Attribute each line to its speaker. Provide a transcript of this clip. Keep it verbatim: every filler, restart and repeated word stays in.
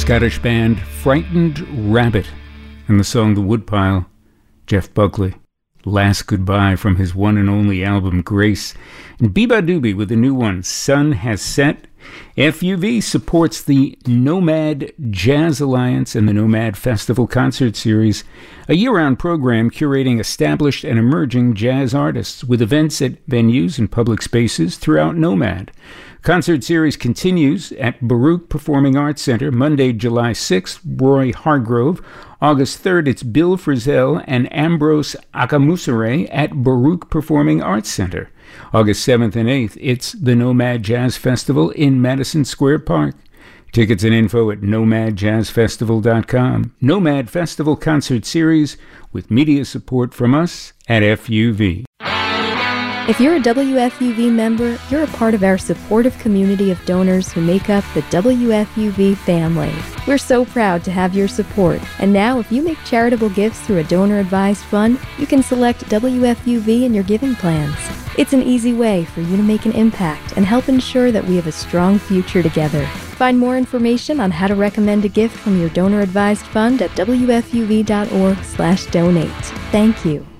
Speaker 1: Scottish band Frightened Rabbit, and the song The Woodpile, Jeff Buckley. Last Goodbye from his one and only album Grace. And Biba Doobie with the new one, Sun Has Set. F U V supports the Nomad Jazz Alliance and the Nomad Festival Concert Series, a year-round program curating established and emerging jazz artists with events at venues and public spaces throughout Nomad. Concert series continues at Baruch Performing Arts Center, Monday, July sixth, Roy Hargrove. August third, it's Bill Frisell and Ambrose Akamusere at Baruch Performing Arts Center. August seventh and eighth, it's the Nomad Jazz Festival in Madison Square Park. Tickets and info at nomad jazz festival dot com. Nomad Festival Concert Series with media support from us at F U V.
Speaker 2: If you're a W F U V member, you're a part of our supportive community of donors who make up the W F U V family. We're so proud to have your support. And now, if you make charitable gifts through a donor-advised fund, you can select W F U V in your giving plans. It's an easy way for you to make an impact and help ensure that we have a strong future together. Find more information on how to recommend a gift from your donor-advised fund at W F U V dot org slash donate. Thank you.